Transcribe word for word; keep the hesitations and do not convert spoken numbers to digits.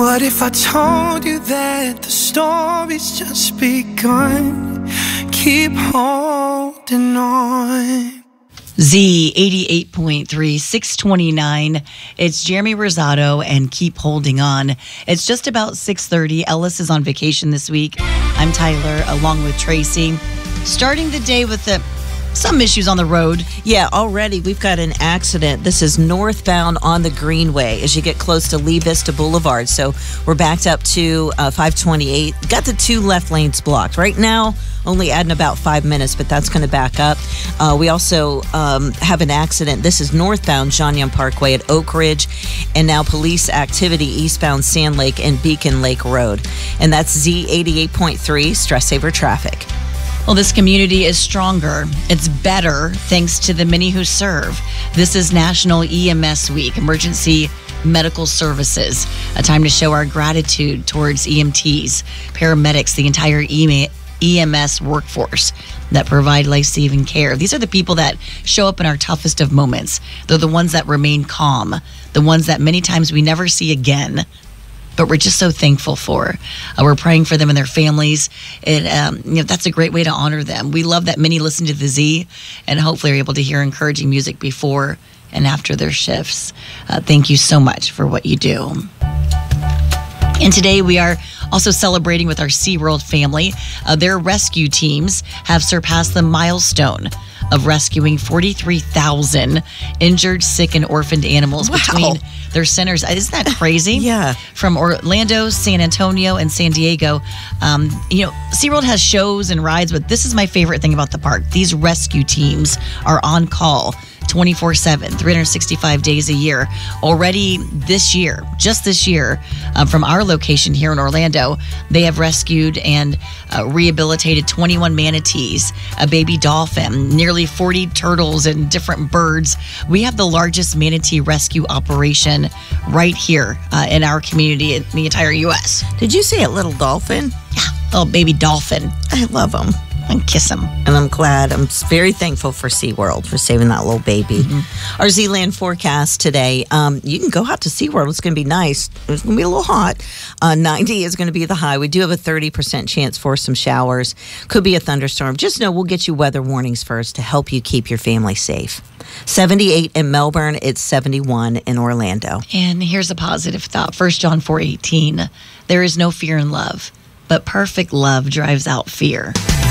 What if I told you that the story's just begun? Keep holding on. Z eighty-eight point three, six twenty-nine. It's Jeremy Rosado and Keep Holding On. It's just about six thirty. Ellis is on vacation this week. I'm Tyler, along with Tracy. Starting the day with the, some issues on the road. Yeah, already we've got an accident. This is northbound on the Greenway as you get close to Lee Vista Boulevard. So we're backed up to uh, five twenty-eight. Got the two left lanes blocked. Right now, only adding about five minutes, but that's going to back up. Uh, we also um, have an accident. This is northbound John Young Parkway at Oak Ridge, and now police activity eastbound Sand Lake and Beacon Lake Road. And that's Z eighty-eight point three, Stress Saver Traffic. Well, this community is stronger. It's better thanks to the many who serve. This is National E M S Week, Emergency Medical Services, a time to show our gratitude towards E M Ts, paramedics, the entire E M S workforce that provide life-saving care. These are the people that show up in our toughest of moments. They're the ones that remain calm, the ones that many times we never see again, but we're just so thankful for. Uh, we're praying for them and their families. And um, you know, that's a great way to honor them. We love that many listen to the Z and hopefully are able to hear encouraging music before and after their shifts. Uh, thank you so much for what you do. And today we are also celebrating with our SeaWorld family. Uh, their rescue teams have surpassed the milestone of rescuing forty-three thousand injured, sick, and orphaned animals wow. between their centers. Isn't that crazy? Yeah. From Orlando, San Antonio, and San Diego. Um, you know, SeaWorld has shows and rides, but this is my favorite thing about the park. These rescue teams are on call twenty-four seven, three hundred sixty-five days a year. Already this year, just this year, um, from our location here in Orlando, they have rescued and uh, rehabilitated twenty-one manatees, a baby dolphin, nearly forty turtles, and different birds. We have the largest manatee rescue operation right here uh, in our community in the entire U S. Did you say a little dolphin? Yeah, little baby dolphin. I love them. And kiss them. And I'm glad. I'm very thankful for SeaWorld for saving that little baby. Mm-hmm. Our Z-Land forecast today, um, you can go out to SeaWorld. It's going to be nice. It's going to be a little hot. Uh, ninety is going to be the high. We do have a thirty percent chance for some showers. Could be a thunderstorm. Just know we'll get you weather warnings first to help you keep your family safe. seventy-eight in Melbourne. It's seventy-one in Orlando. And here's a positive thought. First John four eighteen. There is no fear in love, but perfect love drives out fear.